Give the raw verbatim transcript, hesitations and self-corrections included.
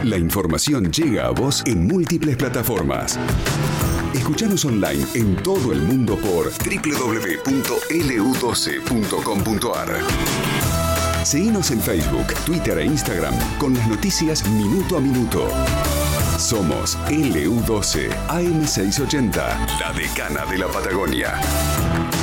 La información llega a vos en múltiples plataformas. Escuchanos online en todo el mundo por doble u doble u doble u punto ele u doce punto com punto a r. Seguinos en Facebook, Twitter e Instagram con las noticias minuto a minuto. Somos ele u doce A M seiscientos ochenta, la decana de la Patagonia.